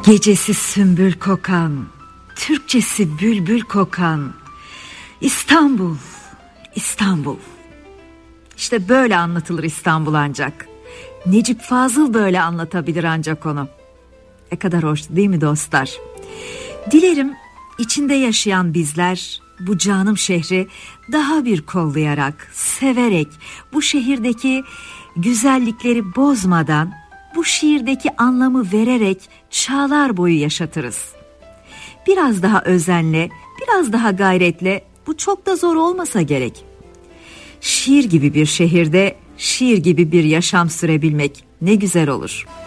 Gecesi sümbül kokan, Türkçesi bülbül kokan İstanbul, İstanbul. İşte böyle anlatılır İstanbul ancak. Necip Fazıl böyle anlatabilir ancak onu. Ne kadar hoş değil mi dostlar? Dilerim içinde yaşayan bizler bu canım şehri daha bir kollayarak, severek, bu şehirdeki güzellikleri bozmadan, bu şiirdeki anlamı vererek çağlar boyu yaşatırız. Biraz daha özenle, biraz daha gayretle, bu çok da zor olmasa gerek. Şiir gibi bir şehirde, şiir gibi bir yaşam sürebilmek ne güzel olur.